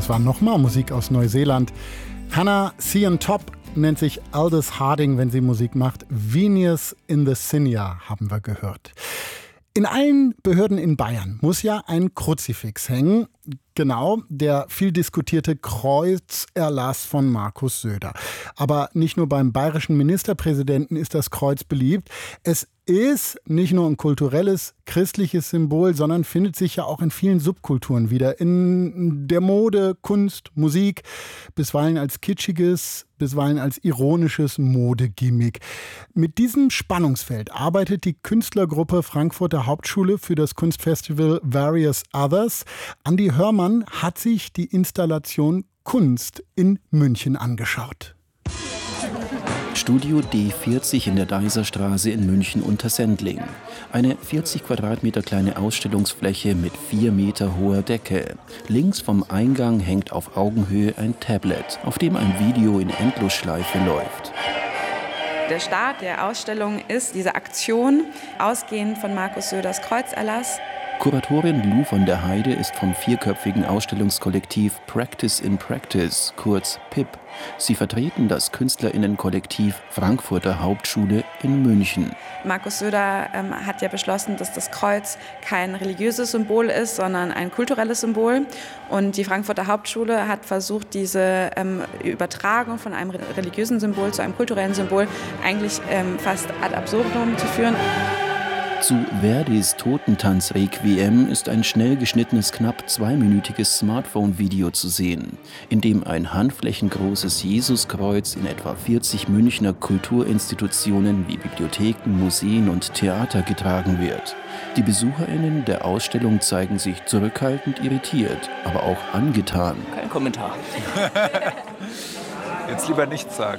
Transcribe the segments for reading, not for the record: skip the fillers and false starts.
Das war nochmal Musik aus Neuseeland. Hannah Cian Top nennt sich Aldous Harding, wenn sie Musik macht. Venus in the Cinia haben wir gehört. In allen Behörden in Bayern muss ja ein Kruzifix hängen. Genau, der viel diskutierte Kreuzerlass von Markus Söder. Aber nicht nur beim bayerischen Ministerpräsidenten ist das Kreuz beliebt. Es ist nicht nur ein kulturelles, christliches Symbol, sondern findet sich ja auch in vielen Subkulturen wieder. In der Mode, Kunst, Musik, bisweilen als kitschiges, bisweilen als ironisches Modegimmick. Mit diesem Spannungsfeld arbeitet die Künstlergruppe Frankfurter Hauptschule für das Kunstfestival Various Others. Andi Hörmann hat sich die Installation Kunst in München angeschaut. Studio D40 in der Deiserstraße in München unter Sendling. Eine 40 Quadratmeter kleine Ausstellungsfläche mit 4 Meter hoher Decke. Links vom Eingang hängt auf Augenhöhe ein Tablet, auf dem ein Video in Endlosschleife läuft. Der Start der Ausstellung ist diese Aktion, ausgehend von Markus Söders Kreuzerlass. Kuratorin Lou von der Heide ist vom 4-köpfigen Ausstellungskollektiv Practice in Practice, kurz PIP. Sie vertreten das KünstlerInnenkollektiv Frankfurter Hauptschule in München. Markus Söder hat ja beschlossen, dass das Kreuz kein religiöses Symbol ist, sondern ein kulturelles Symbol. Und die Frankfurter Hauptschule hat versucht, diese Übertragung von einem religiösen Symbol zu einem kulturellen Symbol eigentlich fast ad absurdum zu führen. Zu Verdis Totentanz-Requiem ist ein schnell geschnittenes, knapp 2-minütiges Smartphone-Video zu sehen, in dem ein handflächengroßes Jesuskreuz in etwa 40 Münchner Kulturinstitutionen wie Bibliotheken, Museen und Theater getragen wird. Die BesucherInnen der Ausstellung zeigen sich zurückhaltend irritiert, aber auch angetan. Kein Kommentar. Jetzt lieber nichts sagen.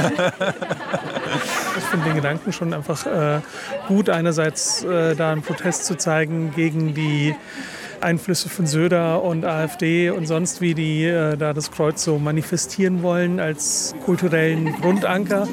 Ich finde den Gedanken schon einfach gut, einerseits da einen Protest zu zeigen gegen die Einflüsse von Söder und AfD und sonst wie die da das Kreuz so manifestieren wollen als kulturellen Grundanker.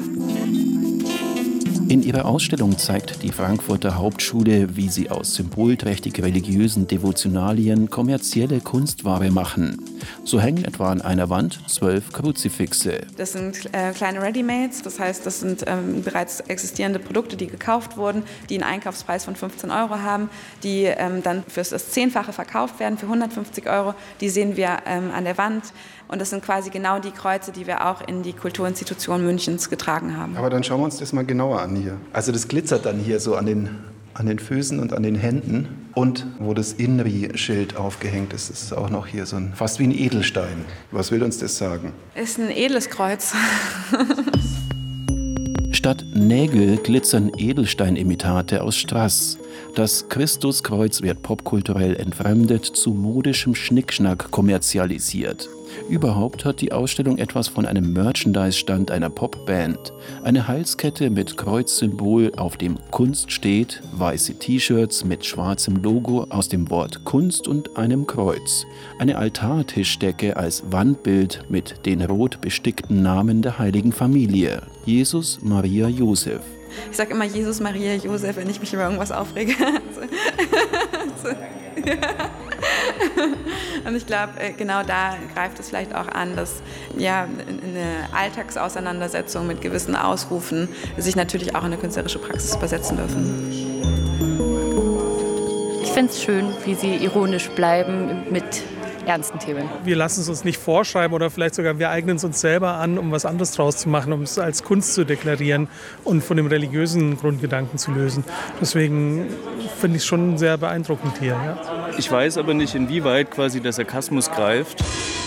In ihrer Ausstellung zeigt die Frankfurter Hauptschule, wie sie aus symbolträchtig religiösen Devotionalien kommerzielle Kunstware machen. So hängen etwa an einer Wand 12 Kruzifixe. Das sind kleine Readymates, das heißt, das sind bereits existierende Produkte, die gekauft wurden, die einen Einkaufspreis von 15 € haben, die dann für das 10-fache verkauft werden, für 150 €. Die sehen wir an der Wand. Und das sind quasi genau die Kreuze, die wir auch in die Kulturinstitution Münchens getragen haben. Aber dann schauen wir uns das mal genauer an hier. Also das glitzert dann hier so an den Füßen und an den Händen. Und wo das INRI-Schild aufgehängt ist, das ist auch noch hier so fast wie ein Edelstein. Was will uns das sagen? Ist ein edles Kreuz. Statt Nägel glitzern Edelsteinimitate aus Strass. Das Christuskreuz wird popkulturell entfremdet, zu modischem Schnickschnack kommerzialisiert. Überhaupt hat die Ausstellung etwas von einem Merchandise-Stand einer Popband. Eine Halskette mit Kreuzsymbol, auf dem Kunst steht, weiße T-Shirts mit schwarzem Logo aus dem Wort Kunst und einem Kreuz. Eine Altartischdecke als Wandbild mit den rot bestickten Namen der heiligen Familie: Jesus, Maria, Josef. Ich sage immer Jesus, Maria, Josef, wenn ich mich über irgendwas aufrege. Und ich glaube, genau da greift es vielleicht auch an, dass ja eine Alltagsauseinandersetzung mit gewissen Ausrufen sich natürlich auch in eine künstlerische Praxis übersetzen dürfen. Ich finde es schön, wie sie ironisch bleiben mit ernsten Themen. Wir lassen es uns nicht vorschreiben oder vielleicht sogar wir eignen es uns selber an, um was anderes draus zu machen, um es als Kunst zu deklarieren und von dem religiösen Grundgedanken zu lösen. Deswegen finde ich es schon sehr beeindruckend hier. Ja. Ich weiß aber nicht, inwieweit quasi der Sarkasmus greift.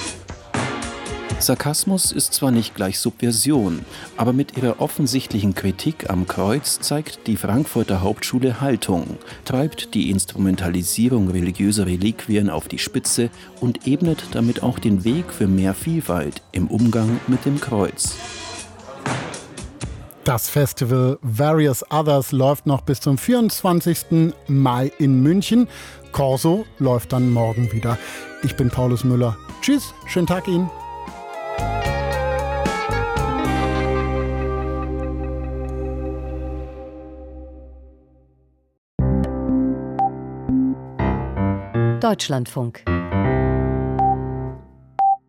Sarkasmus ist zwar nicht gleich Subversion, aber mit ihrer offensichtlichen Kritik am Kreuz zeigt die Frankfurter Hauptschule Haltung, treibt die Instrumentalisierung religiöser Reliquien auf die Spitze und ebnet damit auch den Weg für mehr Vielfalt im Umgang mit dem Kreuz. Das Festival Various Others läuft noch bis zum 24. Mai in München. Corso läuft dann morgen wieder. Ich bin Paulus Müller. Tschüss, schönen Tag Ihnen. Deutschlandfunk.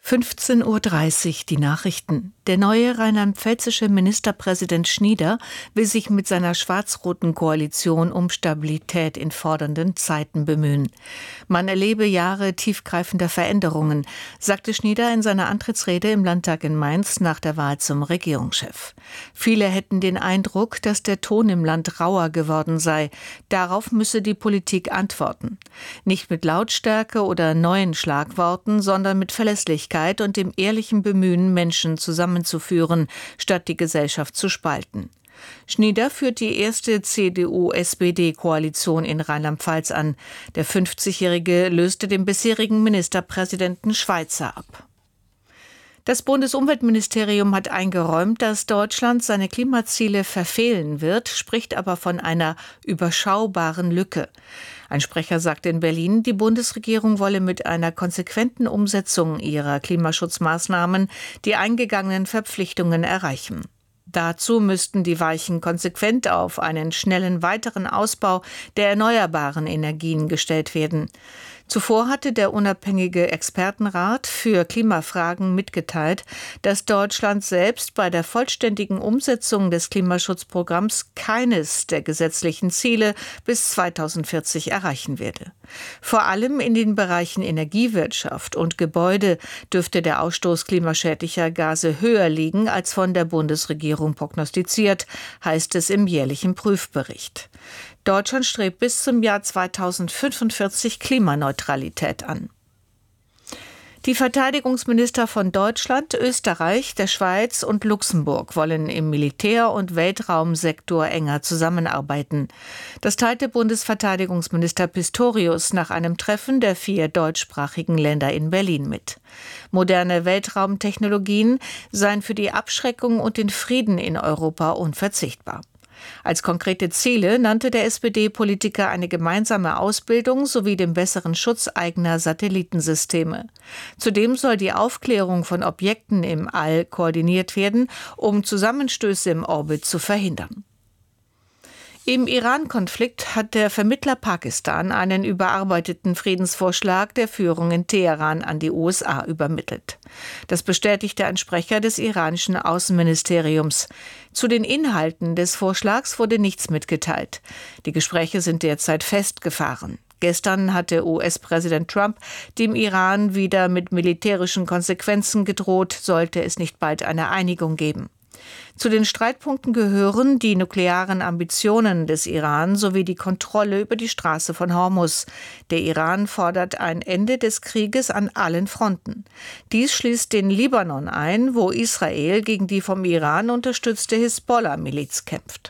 15:30 Uhr die Nachrichten. Der neue rheinland-pfälzische Ministerpräsident Schnieder will sich mit seiner schwarz-roten Koalition um Stabilität in fordernden Zeiten bemühen. Man erlebe Jahre tiefgreifender Veränderungen, sagte Schnieder in seiner Antrittsrede im Landtag in Mainz nach der Wahl zum Regierungschef. Viele hätten den Eindruck, dass der Ton im Land rauer geworden sei. Darauf müsse die Politik antworten. Nicht mit Lautstärke oder neuen Schlagworten, sondern mit Verlässlichkeit und dem ehrlichen Bemühen, Menschen zusammenzuführen, statt die Gesellschaft zu spalten. Schnieder führt die erste CDU-SPD-Koalition in Rheinland-Pfalz an. Der 50-Jährige löste den bisherigen Ministerpräsidenten Schweizer ab. Das Bundesumweltministerium hat eingeräumt, dass Deutschland seine Klimaziele verfehlen wird, spricht aber von einer überschaubaren Lücke. Ein Sprecher sagte in Berlin, die Bundesregierung wolle mit einer konsequenten Umsetzung ihrer Klimaschutzmaßnahmen die eingegangenen Verpflichtungen erreichen. Dazu müssten die Weichen konsequent auf einen schnellen weiteren Ausbau der erneuerbaren Energien gestellt werden. Zuvor hatte der unabhängige Expertenrat für Klimafragen mitgeteilt, dass Deutschland selbst bei der vollständigen Umsetzung des Klimaschutzprogramms keines der gesetzlichen Ziele bis 2040 erreichen werde. Vor allem in den Bereichen Energiewirtschaft und Gebäude dürfte der Ausstoß klimaschädlicher Gase höher liegen als von der Bundesregierung prognostiziert, heißt es im jährlichen Prüfbericht. Deutschland strebt bis zum Jahr 2045 Klimaneutralität an. Die Verteidigungsminister von Deutschland, Österreich, der Schweiz und Luxemburg wollen im Militär- und Weltraumsektor enger zusammenarbeiten. Das teilte Bundesverteidigungsminister Pistorius nach einem Treffen der 4 deutschsprachigen Länder in Berlin mit. Moderne Weltraumtechnologien seien für die Abschreckung und den Frieden in Europa unverzichtbar. Als konkrete Ziele nannte der SPD-Politiker eine gemeinsame Ausbildung sowie den besseren Schutz eigener Satellitensysteme. Zudem soll die Aufklärung von Objekten im All koordiniert werden, um Zusammenstöße im Orbit zu verhindern. Im Iran-Konflikt hat der Vermittler Pakistan einen überarbeiteten Friedensvorschlag der Führung in Teheran an die USA übermittelt. Das bestätigte ein Sprecher des iranischen Außenministeriums. Zu den Inhalten des Vorschlags wurde nichts mitgeteilt. Die Gespräche sind derzeit festgefahren. Gestern hatte US-Präsident Trump dem Iran wieder mit militärischen Konsequenzen gedroht, sollte es nicht bald eine Einigung geben. Zu den Streitpunkten gehören die nuklearen Ambitionen des Iran sowie die Kontrolle über die Straße von Hormuz. Der Iran fordert ein Ende des Krieges an allen Fronten. Dies schließt den Libanon ein, wo Israel gegen die vom Iran unterstützte Hisbollah-Miliz kämpft.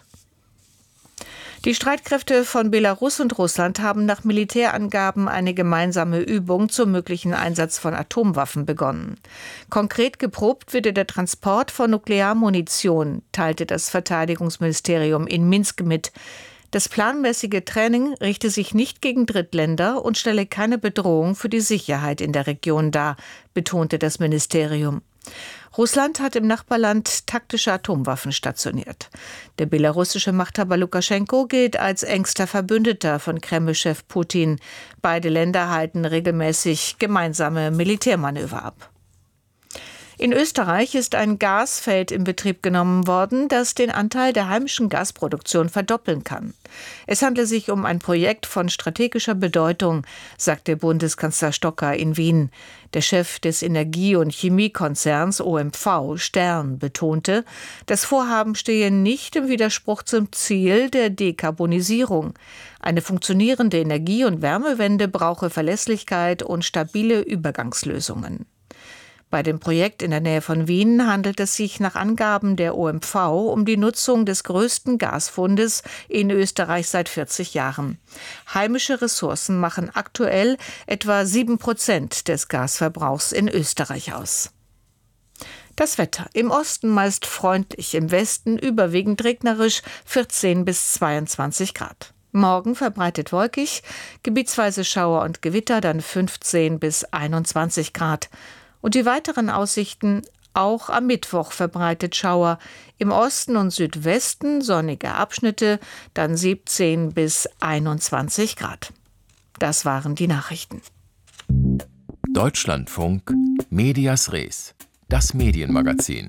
Die Streitkräfte von Belarus und Russland haben nach Militärangaben eine gemeinsame Übung zum möglichen Einsatz von Atomwaffen begonnen. Konkret geprobt würde der Transport von Nuklearmunition, teilte das Verteidigungsministerium in Minsk mit. Das planmäßige Training richte sich nicht gegen Drittländer und stelle keine Bedrohung für die Sicherheit in der Region dar, betonte das Ministerium. Russland hat im Nachbarland taktische Atomwaffen stationiert. Der belarussische Machthaber Lukaschenko gilt als engster Verbündeter von Kreml-Chef Putin. Beide Länder halten regelmäßig gemeinsame Militärmanöver ab. In Österreich ist ein Gasfeld in Betrieb genommen worden, das den Anteil der heimischen Gasproduktion verdoppeln kann. Es handelt sich um ein Projekt von strategischer Bedeutung, sagte Bundeskanzler Stocker in Wien. Der Chef des Energie- und Chemiekonzerns OMV, Stern, betonte, das Vorhaben stehe nicht im Widerspruch zum Ziel der Dekarbonisierung. Eine funktionierende Energie- und Wärmewende brauche Verlässlichkeit und stabile Übergangslösungen. Bei dem Projekt in der Nähe von Wien handelt es sich nach Angaben der OMV um die Nutzung des größten Gasfundes in Österreich seit 40 Jahren. Heimische Ressourcen machen aktuell etwa 7% des Gasverbrauchs in Österreich aus. Das Wetter. Im Osten meist freundlich, im Westen überwiegend regnerisch, 14 bis 22 Grad. Morgen verbreitet wolkig, gebietsweise Schauer und Gewitter, dann 15 bis 21 Grad. Und die weiteren Aussichten: auch am Mittwoch verbreitet Schauer, im Osten und Südwesten sonnige Abschnitte, dann 17 bis 21 Grad. Das waren die Nachrichten. Deutschlandfunk Medias Res, das Medienmagazin.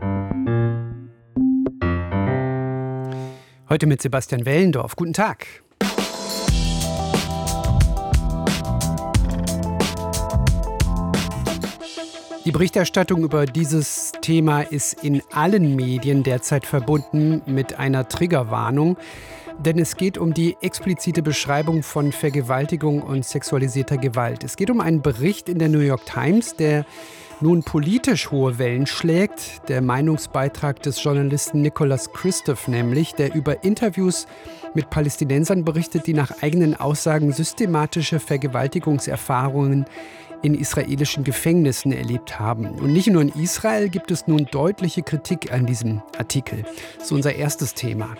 Heute mit Sebastian Wellendorf. Guten Tag. Die Berichterstattung über dieses Thema ist in allen Medien derzeit verbunden mit einer Triggerwarnung, denn es geht um die explizite Beschreibung von Vergewaltigung und sexualisierter Gewalt. Es geht um einen Bericht in der New York Times, der nun politisch hohe Wellen schlägt. Der Meinungsbeitrag des Journalisten Nicholas Kristof nämlich, der über Interviews mit Palästinensern berichtet, die nach eigenen Aussagen systematische Vergewaltigungserfahrungen in israelischen Gefängnissen erlebt haben. Und nicht nur in Israel gibt es nun deutliche Kritik an diesem Artikel. Das ist unser erstes Thema.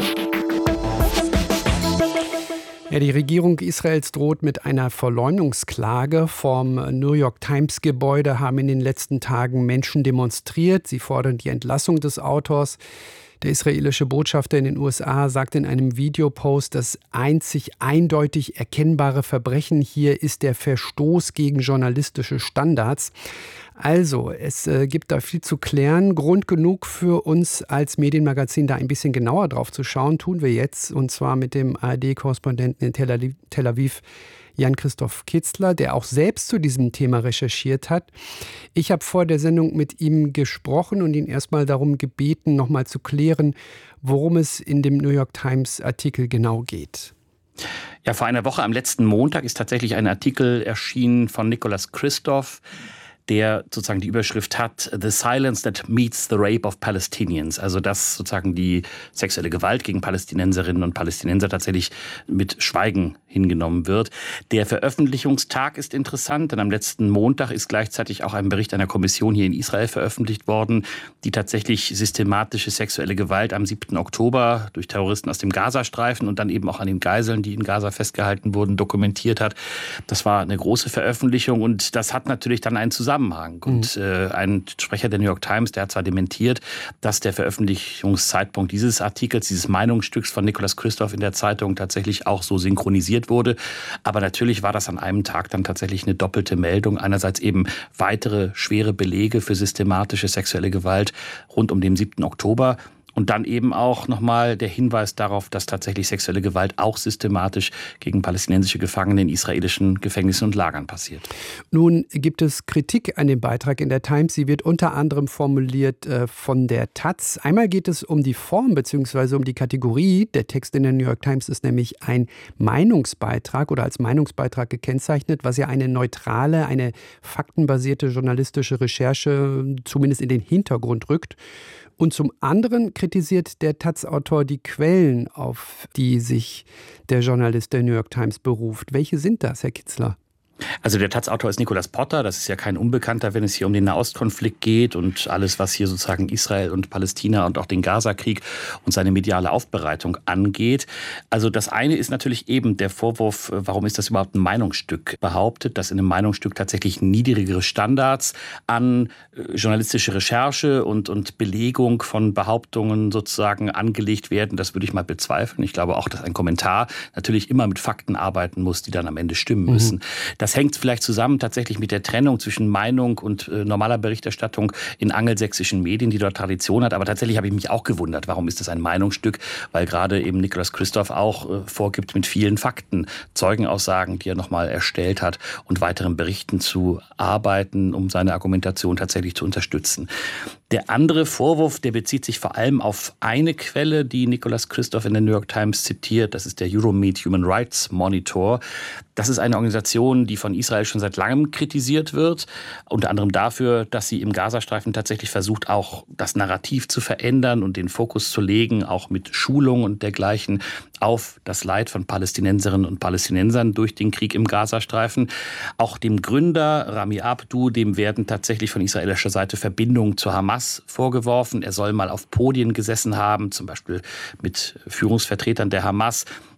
Ja, die Regierung Israels droht mit einer Verleumdungsklage. Vom New York Times Gebäude haben in den letzten Tagen Menschen demonstriert. Sie fordern die Entlassung des Autors. Der israelische Botschafter in den USA sagt in einem Videopost, das einzig eindeutig erkennbare Verbrechen hier ist der Verstoß gegen journalistische Standards. Also, es gibt da viel zu klären. Grund genug für uns als Medienmagazin, da ein bisschen genauer drauf zu schauen, tun wir jetzt. Und zwar mit dem ARD-Korrespondenten in Tel Aviv, Jan-Christoph Kitzler, der auch selbst zu diesem Thema recherchiert hat. Ich habe vor der Sendung mit ihm gesprochen und ihn erstmal darum gebeten, nochmal zu klären, worum es in dem New York Times-Artikel genau geht. Ja, vor einer Woche am letzten Montag ist tatsächlich ein Artikel erschienen von Nicholas Kristof, der sozusagen die Überschrift hat, The Silence that Meets the Rape of Palestinians. Also dass sozusagen die sexuelle Gewalt gegen Palästinenserinnen und Palästinenser tatsächlich mit Schweigen hingenommen wird. Der Veröffentlichungstag ist interessant, denn am letzten Montag ist gleichzeitig auch ein Bericht einer Kommission hier in Israel veröffentlicht worden, die tatsächlich systematische sexuelle Gewalt am 7. Oktober durch Terroristen aus dem Gazastreifen und dann eben auch an den Geiseln, die in Gaza festgehalten wurden, dokumentiert hat. Das war eine große Veröffentlichung und das hat natürlich dann einen Zusammenhang. Und ein Sprecher der New York Times, der hat zwar dementiert, dass der Veröffentlichungszeitpunkt dieses Artikels, dieses Meinungsstücks von Nicholas Kristof in der Zeitung tatsächlich auch so synchronisiert wurde. Aber natürlich war das an einem Tag dann tatsächlich eine doppelte Meldung. Einerseits eben weitere schwere Belege für systematische sexuelle Gewalt rund um den 7. Oktober. Und dann eben auch nochmal der Hinweis darauf, dass tatsächlich sexuelle Gewalt auch systematisch gegen palästinensische Gefangene in israelischen Gefängnissen und Lagern passiert. Nun gibt es Kritik an dem Beitrag in der Times. Sie wird unter anderem formuliert von der Taz. Einmal geht es um die Form bzw. um die Kategorie. Der Text in der New York Times ist nämlich ein Meinungsbeitrag oder als Meinungsbeitrag gekennzeichnet, was ja eine neutrale, eine faktenbasierte journalistische Recherche zumindest in den Hintergrund rückt. Und zum anderen kritisiert der Taz-Autor die Quellen, auf die sich der Journalist der New York Times beruft. Welche sind das, Herr Kitzler? Also der Taz-Autor ist Nicholas Potter, das ist ja kein Unbekannter, wenn es hier um den Nahostkonflikt geht und alles, was hier sozusagen Israel und Palästina und auch den Gaza-Krieg und seine mediale Aufbereitung angeht. Also das eine ist natürlich eben der Vorwurf, warum ist das überhaupt ein Meinungsstück, behauptet, dass in einem Meinungsstück tatsächlich niedrigere Standards an journalistische Recherche und Belegung von Behauptungen sozusagen angelegt werden. Das würde ich mal bezweifeln. Ich glaube auch, dass ein Kommentar natürlich immer mit Fakten arbeiten muss, die dann am Ende stimmen müssen. Das hängt vielleicht zusammen tatsächlich mit der Trennung zwischen Meinung und normaler Berichterstattung in angelsächsischen Medien, die dort Tradition hat. Aber tatsächlich habe ich mich auch gewundert, warum ist das ein Meinungsstück? Weil gerade eben Nicholas Kristof auch vorgibt, mit vielen Fakten, Zeugenaussagen, die er nochmal erstellt hat und weiteren Berichten zu arbeiten, um seine Argumentation tatsächlich zu unterstützen. Der andere Vorwurf, der bezieht sich vor allem auf eine Quelle, die Nicholas Kristof in der New York Times zitiert. Das ist der Euromed Human Rights Monitor. Das ist eine Organisation, die von Israel schon seit langem kritisiert wird. Unter anderem dafür, dass sie im Gazastreifen tatsächlich versucht, auch das Narrativ zu verändern und den Fokus zu legen, auch mit Schulung und dergleichen, auf das Leid von Palästinenserinnen und Palästinensern durch den Krieg im Gazastreifen. Auch dem Gründer Rami Abdu, dem werden tatsächlich von israelischer Seite Verbindungen zur Hamas vorgeworfen. Er soll mal auf Podien gesessen haben, zum Beispiel mit Führungsvertretern der Hamas.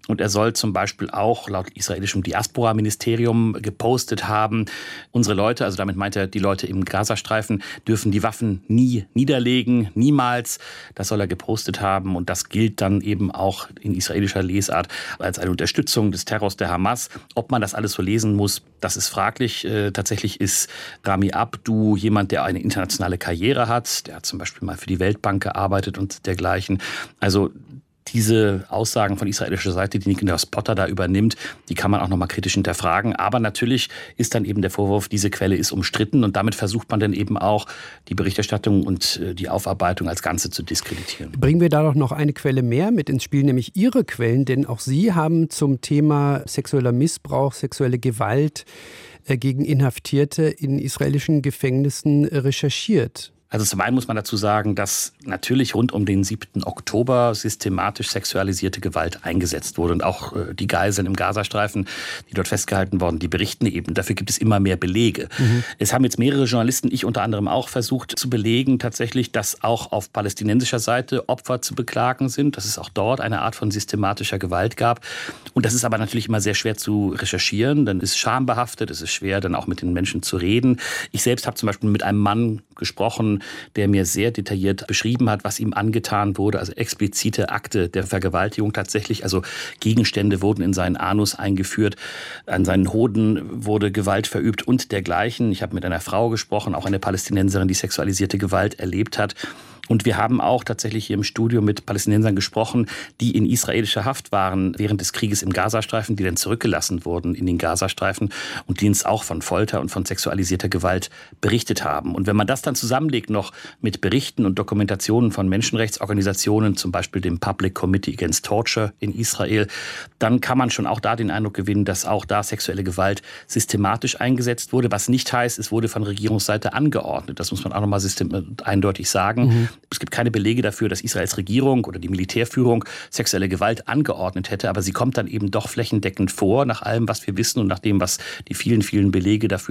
Und er soll zum Beispiel auch laut israelischem Diaspora-Ministerium gepostet haben, unsere Leute, also damit meint er die Leute im Gazastreifen, dürfen die Waffen nie niederlegen, niemals. Das soll er gepostet haben und das gilt dann eben auch in israelischer Lesart als eine Unterstützung des Terrors der Hamas. Ob man das alles so lesen muss, das ist fraglich. Tatsächlich ist Rami Abdou jemand, der eine internationale Karriere hat. Der hat zum Beispiel mal für die Weltbank gearbeitet und dergleichen. Also diese Aussagen von israelischer Seite, die Nikolaus Potter da übernimmt, die kann man auch nochmal kritisch hinterfragen. Aber natürlich ist dann eben der Vorwurf, diese Quelle ist umstritten und damit versucht man dann eben auch, die Berichterstattung und die Aufarbeitung als Ganze zu diskreditieren. Bringen wir da doch noch eine Quelle mehr mit ins Spiel, nämlich Ihre Quellen, denn auch Sie haben zum Thema sexueller Missbrauch, sexuelle Gewalt gegen Inhaftierte in israelischen Gefängnissen recherchiert. Also zum einen muss man dazu sagen, dass natürlich rund um den 7. Oktober systematisch sexualisierte Gewalt eingesetzt wurde. Und auch die Geiseln im Gazastreifen, die dort festgehalten wurden, die berichten eben. Dafür gibt es immer mehr Belege. Es haben jetzt mehrere Journalisten, ich unter anderem auch, versucht zu belegen tatsächlich, dass auch auf palästinensischer Seite Opfer zu beklagen sind, dass es auch dort eine Art von systematischer Gewalt gab. Und das ist aber natürlich immer sehr schwer zu recherchieren. Dann ist es schambehaftet, es ist schwer, dann auch mit den Menschen zu reden. Ich selbst habe zum Beispiel mit einem Mann gesprochen, der mir sehr detailliert beschrieben hat, was ihm angetan wurde, also explizite Akte der Vergewaltigung tatsächlich, also Gegenstände wurden in seinen Anus eingeführt, an seinen Hoden wurde Gewalt verübt und dergleichen. Ich habe mit einer Frau gesprochen, auch eine Palästinenserin, die sexualisierte Gewalt erlebt hat. Und wir haben auch tatsächlich hier im Studio mit Palästinensern gesprochen, die in israelischer Haft waren während des Krieges im Gazastreifen, die dann zurückgelassen wurden in den Gazastreifen und die uns auch von Folter und von sexualisierter Gewalt berichtet haben. Und wenn man das dann zusammenlegt noch mit Berichten und Dokumentationen von Menschenrechtsorganisationen, zum Beispiel dem Public Committee Against Torture in Israel, dann kann man schon auch da den Eindruck gewinnen, dass auch da sexuelle Gewalt systematisch eingesetzt wurde. Was nicht heißt, es wurde von Regierungsseite angeordnet. Das muss man auch nochmal eindeutig sagen. Es gibt keine Belege dafür, dass Israels Regierung oder die Militärführung sexuelle Gewalt angeordnet hätte, aber sie kommt dann eben doch flächendeckend vor, nach allem, was wir wissen und nach dem, was die vielen, vielen Belege dafür